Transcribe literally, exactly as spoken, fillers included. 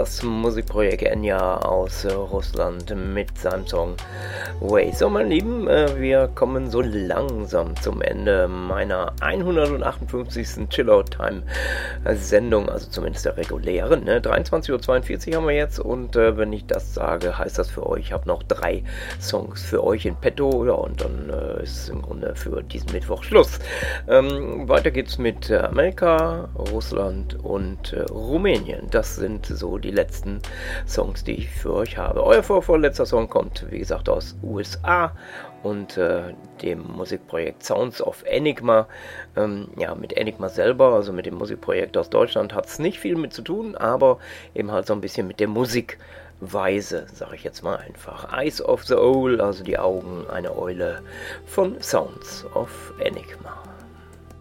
das Musikprojekt Enya aus äh, Russland mit seinem Song Way. So, meine Lieben, äh, wir kommen so langsam zum Ende meiner hundertachtundfünfzigsten Chillout-Time-Sendung, also zumindest der regulären. Ne? dreiundzwanzig Uhr zweiundvierzig haben wir jetzt und äh, wenn ich das sage, heißt das für euch, ich habe noch drei Songs für euch in petto, ja, und dann äh, ist im Grunde für diesen Mittwoch Schluss. Ähm, weiter geht's mit äh, Amerika, Russland und äh, Rumänien. Das sind so die letzten Songs, die ich für euch habe. Euer vorvorletzter Song kommt, wie gesagt, aus U S A und äh, dem Musikprojekt Sounds of Enigma. Ähm, ja, mit Enigma selber, also mit dem Musikprojekt aus Deutschland, hat es nicht viel mit zu tun, aber eben halt so ein bisschen mit der Musikweise, sage ich jetzt mal einfach. Eyes of the Owl, also die Augen einer Eule von Sounds of Enigma.